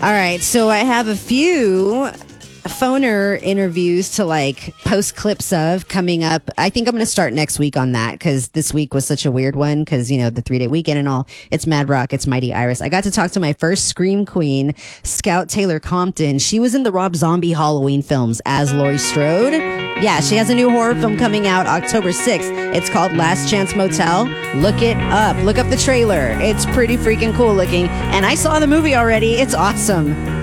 All right, so I have a few phoner interviews to like post clips of coming up. I think I'm going to start next week on that because this week was such a weird one because, you know, the 3-day weekend and all. It's Mad Rock. It's Mighty Iris. I got to talk to my first Scream Queen, Scout Taylor Compton. She was in the Rob Zombie Halloween films as Laurie Strode. Yeah, she has a new horror film coming out October 6th. It's called Last Chance Motel. Look it up. Look up the trailer. It's pretty freaking cool looking. And I saw the movie already. It's awesome.